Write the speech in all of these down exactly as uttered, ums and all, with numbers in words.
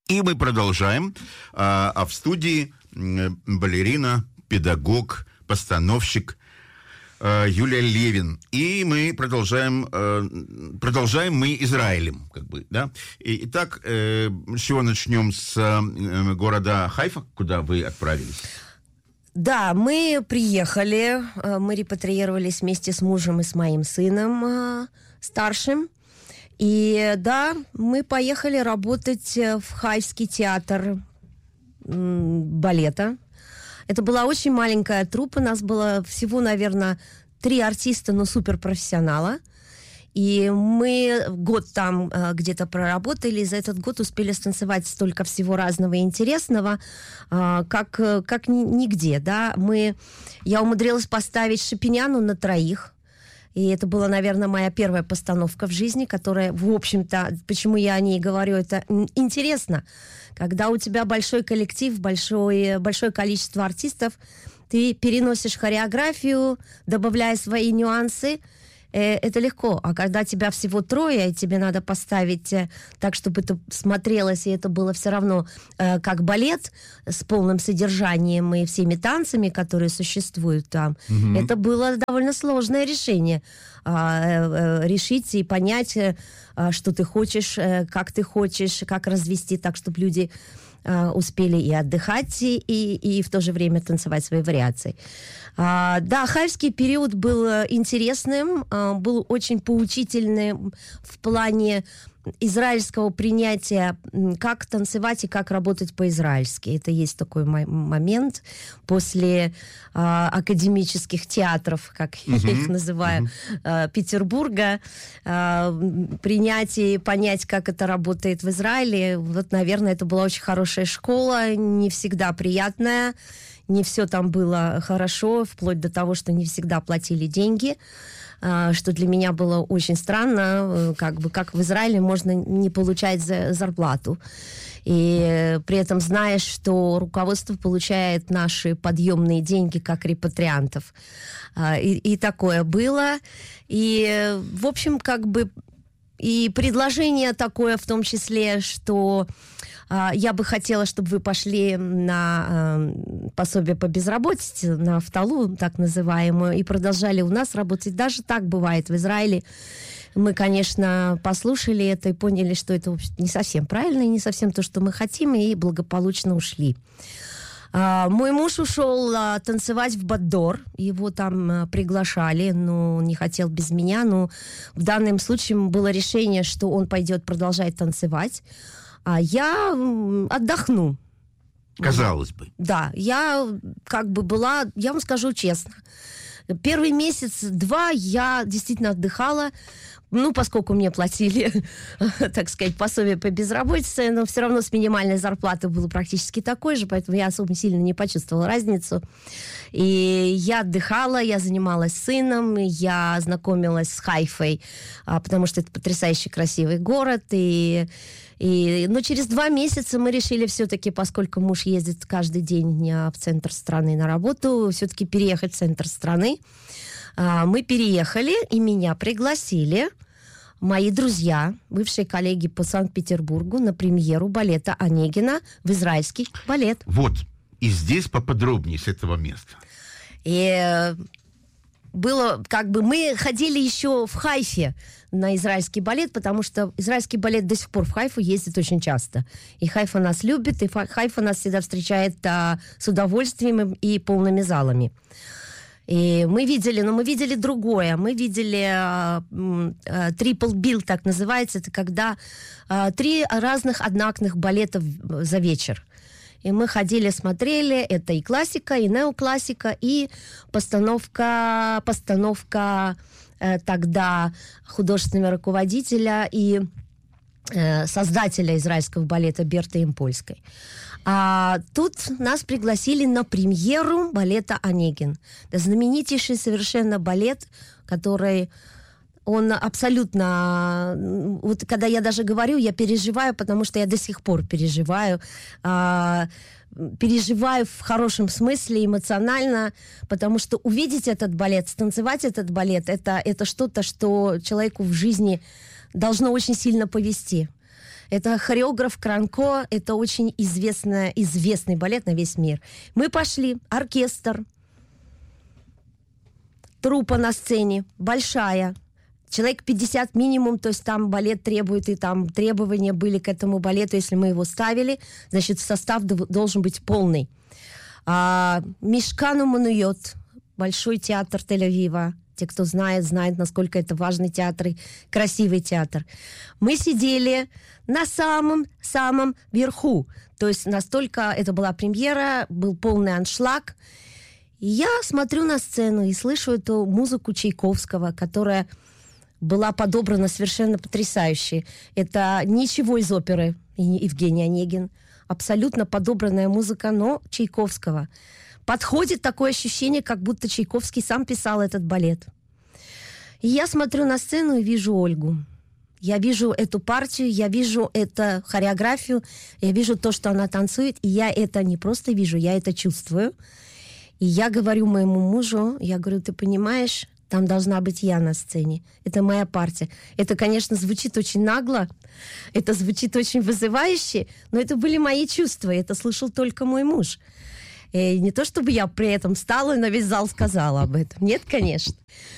И мы продолжаем. А, а в студии балерина, педагог, постановщик Юлия Левин. И мы продолжаем, продолжаем мы Израилем, как бы, да. И, итак, с чего начнем? С города Хайфа, куда вы отправились? Да, мы приехали, мы репатриировались вместе с мужем и с моим сыном старшим. И да, мы поехали работать в Хайфский театр балета. Это была очень маленькая труппа, нас было всего, наверное, три артиста, но суперпрофессионала. И мы год там э, где-то проработали, и за этот год успели станцевать столько всего разного и интересного, э, как, как нигде, да. Мы, я умудрилась поставить Шопеняну на троих. И это была, наверное, моя первая постановка в жизни, которая, в общем-то, почему я о ней говорю, это интересно. Когда у тебя большой коллектив, большое, большое количество артистов, ты переносишь хореографию, добавляя свои нюансы, это легко. А когда тебя всего трое, и тебе надо поставить так, чтобы это смотрелось, и это было все равно э, как балет с полным содержанием и всеми танцами, которые существуют там, mm-hmm. это было довольно сложное решение. Э, э, решить и понять, э, что ты хочешь, э, как ты хочешь, как развести так, чтобы люди Uh, успели и отдыхать, и, и, и в то же время танцевать свои вариации. Uh, да, хайфский период был интересным, uh, был очень поучительным в плане израильского принятия, как танцевать и как работать по-израильски. Это есть такой м- момент после э, академических театров, как uh-huh. я их называю, uh-huh. э, Петербурга, э, принять и понять, как это работает в Израиле. Вот, наверное, это была очень хорошая школа, не всегда приятная, не все там было хорошо, вплоть до того, что не всегда платили деньги, что для меня было очень странно, как бы как в Израиле можно не получать за, зарплату. И при этом знаешь, что руководство получает наши подъемные деньги как репатриантов. И, и такое было. И, в общем, как бы и предложение такое в том числе, что э, я бы хотела, чтобы вы пошли на э, пособие по безработице, на АвтоЛу, так называемую, и продолжали у нас работать. Даже так бывает в Израиле. Мы, конечно, послушали это и поняли, что это, в общем, не совсем правильно и не совсем то, что мы хотим, и благополучно ушли. Uh, мой муж ушел uh, танцевать в Баддор, его там uh, приглашали, но он не хотел без меня, но в данном случае было решение, что он пойдет продолжать танцевать, а я um, отдохну. Казалось бы. Да, я как бы была, я вам скажу честно, первый месяц-два я действительно отдыхала, ну, поскольку мне платили, так сказать, пособие по безработице, но все равно с минимальной зарплатой было практически такой же, поэтому я особо сильно не почувствовала разницу. И я отдыхала, я занималась сыном, я знакомилась с Хайфой, потому что это потрясающе красивый город, и... И, но через два месяца мы решили все-таки, поскольку муж ездит каждый день в центр страны на работу, все-таки переехать в центр страны. Мы переехали, и меня пригласили мои друзья, бывшие коллеги по Санкт-Петербургу, на премьеру балета Онегина в израильский балет. Вот, и здесь поподробнее с этого места. И было, как бы, мы ходили еще в Хайфе на израильский балет, потому что израильский балет до сих пор в Хайфу ездит очень часто. И Хайфа нас любит, и Хайфа нас всегда встречает а, с удовольствием и полными залами. И мы видели, но мы видели другое. Мы видели трипл билл, так называется. Это когда а, три разных одноактных балетов за вечер. И мы ходили, смотрели, это и классика, и неоклассика, и постановка, постановка э, тогда художественного руководителя и э, создателя израильского балета Берты Импольской. А тут нас пригласили на премьеру балета «Онегин». Это знаменитейший совершенно балет, который... Он абсолютно... Вот когда я даже говорю, я переживаю, потому что я до сих пор переживаю. А, переживаю в хорошем смысле, эмоционально, потому что увидеть этот балет, станцевать этот балет, это, это что-то, что человеку в жизни должно очень сильно повести. Это хореограф Кранко, это очень известный, известный балет на весь мир. Мы пошли, оркестр, труппа на сцене, большая, человек пятьдесят минимум, то есть там балет требует, и там требования были к этому балету, если мы его ставили, значит, состав должен быть полный. А, Мишкану Мануйот, большой театр Тель-Авива. Те, кто знает, знают, насколько это важный театр и красивый театр. Мы сидели на самом-самом верху. То есть настолько это была премьера, был полный аншлаг. И я смотрю на сцену и слышу эту музыку Чайковского, которая была подобрана совершенно потрясающе. Это ничего из оперы Евгений Онегин. Абсолютно подобранная музыка, но Чайковского. Подходит такое ощущение, как будто Чайковский сам писал этот балет. И я смотрю на сцену и вижу Ольгу. Я вижу эту партию, я вижу эту хореографию, я вижу то, что она танцует, и я это не просто вижу, я это чувствую. И я говорю моему мужу, я говорю, ты понимаешь, там должна быть я на сцене. Это моя партия. Это, конечно, звучит очень нагло, это звучит очень вызывающе, но это были мои чувства, это слышал только мой муж. И не то, чтобы я при этом встала и на весь зал сказала об этом. Нет, конечно.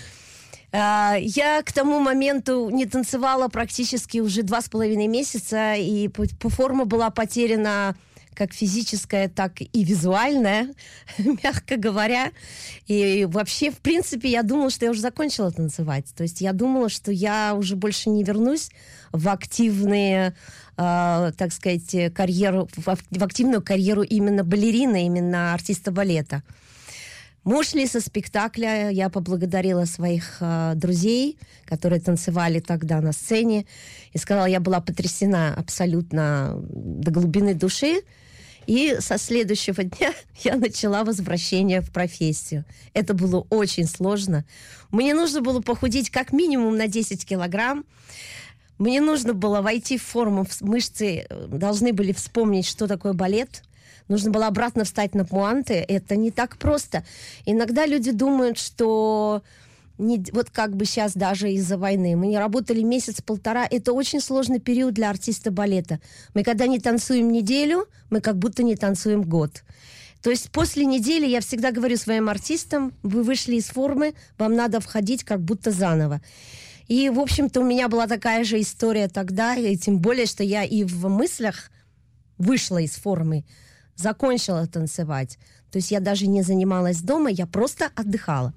Я к тому моменту не танцевала практически уже два с половиной месяца, и форма была потеряна как физическая, так и визуальная, мягко говоря. И вообще, в принципе, я думала, что я уже закончила танцевать. То есть я думала, что я уже больше не вернусь в активные, э, так сказать, карьеру, в, в активную карьеру именно балерины, именно артиста балета. Мы ушли со спектакля, я поблагодарила своих э, друзей, которые танцевали тогда на сцене, и сказала, я была потрясена абсолютно до глубины души. И со следующего дня я начала возвращение в профессию. Это было очень сложно. Мне нужно было похудеть как минимум на десять килограмм. Мне нужно было войти в форму, мышцы должны были вспомнить, что такое балет. Нужно было обратно встать на пуанты. Это не так просто. Иногда люди думают, что не, вот как бы сейчас даже из-за войны. Мы не работали месяц-полтора. Это очень сложный период для артиста балета. Мы когда не танцуем неделю, мы как будто не танцуем год. То есть после недели я всегда говорю своим артистам, вы вышли из формы, вам надо входить как будто заново. И, в общем-то, у меня была такая же история тогда, и тем более, что я и в мыслях вышла из формы, закончила танцевать. То есть я даже не занималась дома, я просто отдыхала.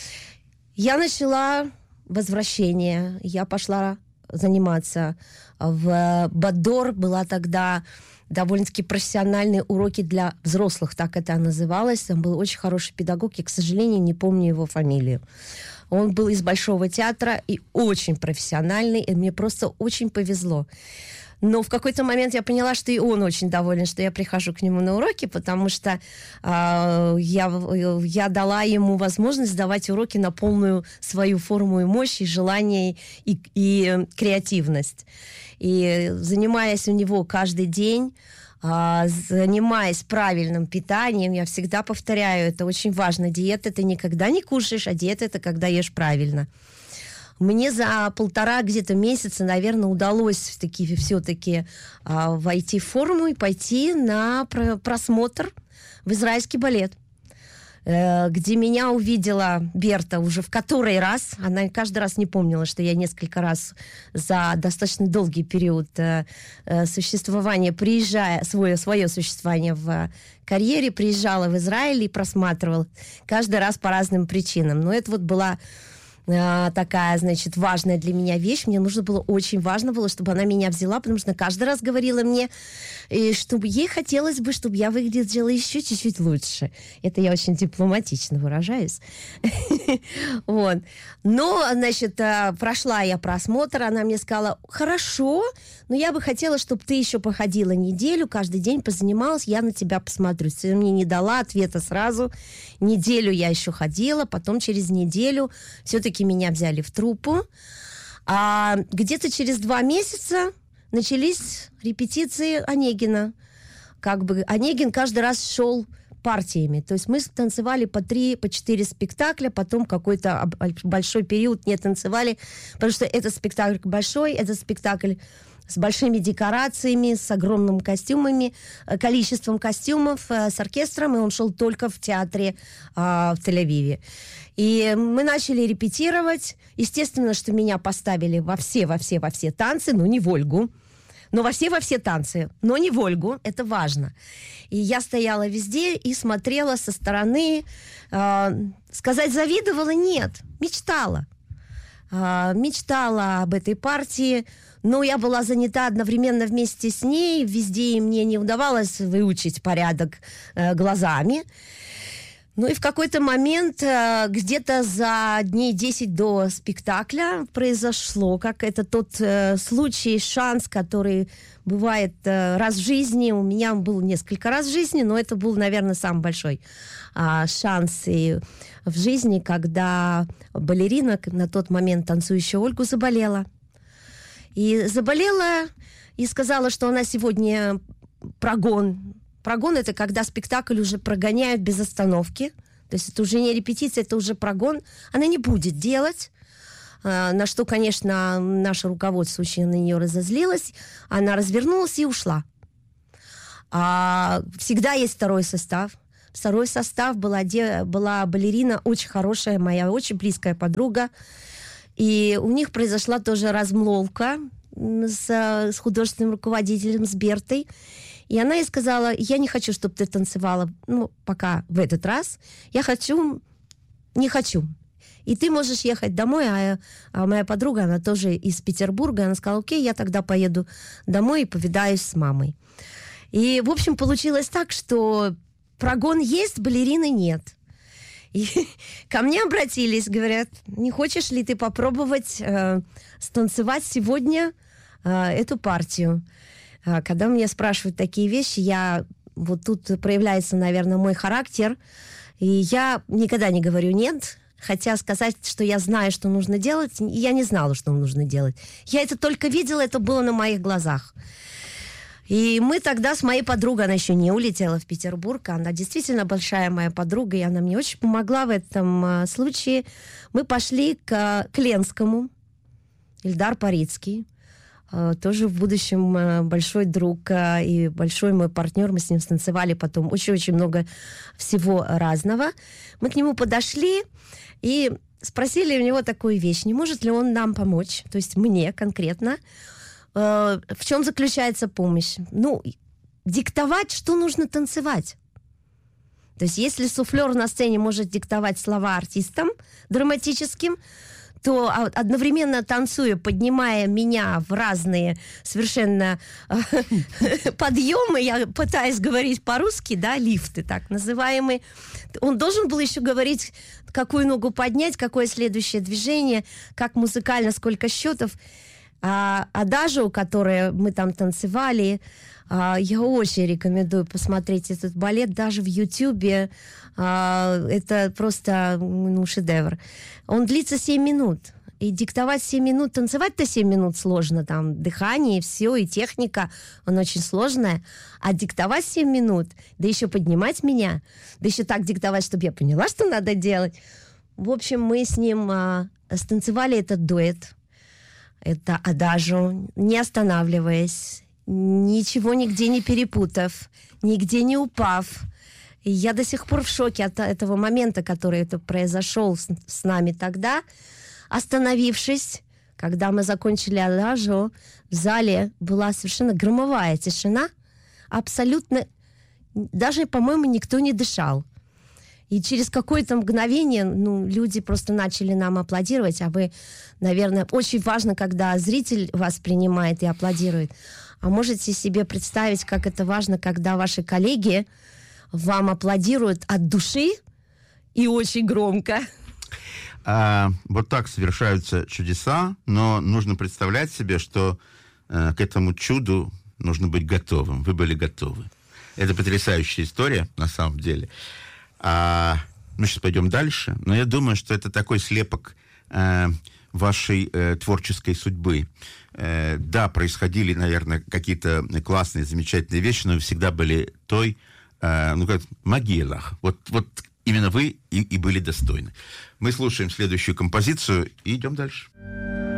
Я начала возвращение, я пошла заниматься в Бадор, была тогда довольно-таки профессиональные уроки для взрослых, так это называлось. Там был очень хороший педагог, я, к сожалению, не помню его фамилию. Он был из Большого театра и очень профессиональный, и мне просто очень повезло. Но в какой-то момент я поняла, что и он очень доволен, что я прихожу к нему на уроки, потому что э, я, я дала ему возможность давать уроки на полную свою форму и мощь, и желание, и, и креативность. И занимаясь у него каждый день, э, занимаясь правильным питанием, я всегда повторяю, это очень важно. Диета ты никогда не кушаешь, а диета это когда ешь правильно. Мне за полтора где-то месяца, наверное, удалось таки, все-таки а, войти в форму и пойти на про- просмотр в израильский балет, э, где меня увидела Берта уже в который раз. Она каждый раз не помнила, что я несколько раз за достаточно долгий период э, э, существования, приезжая, свое, свое существование в карьере, приезжала в Израиль и просматривала каждый раз по разным причинам. Но это вот была такая, значит, важная для меня вещь. Мне нужно было, очень важно было, чтобы она меня взяла, потому что она каждый раз говорила мне, чтобы ей хотелось бы, чтобы я выглядела еще чуть-чуть лучше. Это я очень дипломатично выражаюсь. Вот. Но, значит, прошла я просмотр, она мне сказала, хорошо, но я бы хотела, чтобы ты еще походила неделю, каждый день позанималась, я на тебя посмотрю. Ты мне не дала ответа сразу. Неделю я еще ходила, потом через неделю все-таки меня взяли в труппу. А где-то через два месяца начались репетиции Онегина. Как бы Онегин каждый раз шел партиями. То есть мы танцевали по три, по четыре спектакля, потом какой-то большой период не танцевали, потому что этот спектакль большой, этот спектакль с большими декорациями, с огромными костюмами, количеством костюмов, с оркестром, и он шел только в театре а, в Тель-Авиве. И мы начали репетировать. Естественно, что меня поставили во все, во все, во все танцы, но не в Ольгу. Но во все, во все танцы, но не в Ольгу, это важно. И я стояла везде и смотрела со стороны. Э, сказать, завидовала? Нет, мечтала. Э, мечтала об этой партии, но я была занята одновременно вместе с ней. Везде мне не удавалось выучить порядок э, глазами. Ну и в какой-то момент, э, где-то за дней десять до спектакля произошло, как это тот э, случай, шанс, который бывает э, раз в жизни. У меня был несколько раз в жизни, но это был, наверное, самый большой э, шанс и в жизни, когда балерина, на тот момент танцующая Ольгу, заболела. И заболела, и сказала, что она сегодня прогон. Прогон — это когда спектакль уже прогоняют без остановки. То есть это уже не репетиция, это уже прогон. Она не будет делать. На что, конечно, наше руководство очень на нее разозлилось. Она развернулась и ушла. А всегда есть второй состав. Второй состав была, де, была балерина, очень хорошая, моя очень близкая подруга. И у них произошла тоже размолвка с, с художественным руководителем, с Бертой. И она ей сказала: я не хочу, чтобы ты танцевала, ну, пока в этот раз. Я хочу, не хочу. И ты можешь ехать домой, а, а моя подруга, она тоже из Петербурга, она сказала: окей, я тогда поеду домой и повидаюсь с мамой. И, в общем, получилось так, что прогон есть, балерины нет. И ко мне обратились, говорят: не хочешь ли ты попробовать э, станцевать сегодня э, эту партию? Когда меня спрашивают такие вещи, я вот тут проявляется, наверное, мой характер, и я никогда не говорю «нет», хотя сказать, что я знаю, что нужно делать, я не знала, что нужно делать. Я это только видела, это было на моих глазах. И мы тогда с моей подругой, она еще не улетела в Петербург, она действительно большая моя подруга, и она мне очень помогла в этом uh, случае. Мы пошли к, к Ленскому, Ильдар Парицкий, тоже в будущем большой друг и большой мой партнер. Мы с ним станцевали потом очень-очень много всего разного. Мы к нему подошли и спросили у него такую вещь: не может ли он нам помочь, то есть мне конкретно. В чем заключается помощь? Ну, диктовать, что нужно танцевать. То есть если суфлер на сцене может диктовать слова артистам драматическим, то одновременно танцуя, поднимая меня в разные совершенно э, подъемы, я пытаюсь говорить по-русски, да, лифты так называемые, он должен был еще говорить, какую ногу поднять, какое следующее движение, как музыкально, сколько счетов. А адажио, которое мы там танцевали, а, я очень рекомендую посмотреть этот балет, даже в Ютьюбе. А, это просто, ну, шедевр. Он длится семь минут. И диктовать семь минут, танцевать-то семь минут сложно, там дыхание и все, и техника, она очень сложная. А диктовать семь минут, да еще поднимать меня, да еще так диктовать, чтобы я поняла, что надо делать. В общем, мы с ним а, станцевали этот дуэт. Это адажио, не останавливаясь, ничего нигде не перепутав, нигде не упав. И я до сих пор в шоке от этого момента, который это произошел с, с нами тогда. Остановившись, когда мы закончили адажио, в зале была совершенно громовая тишина, абсолютно, даже, по-моему, никто не дышал. И через какое-то мгновение, ну, люди просто начали нам аплодировать, а вы, наверное, очень важно, когда зритель вас принимает и аплодирует. А можете себе представить, как это важно, когда ваши коллеги вам аплодируют от души и очень громко. А, вот так совершаются чудеса, но нужно представлять себе, что э, к этому чуду нужно быть готовым. Вы были готовы. Это потрясающая история, на самом деле. А, мы сейчас пойдем дальше, но я думаю, что это такой слепок э, вашей э, творческой судьбы. Э, да, происходили, наверное, какие-то классные, замечательные вещи, но вы всегда были той, э, ну как, могилах. Вот, вот именно вы и, и были достойны. Мы слушаем следующую композицию и идем дальше.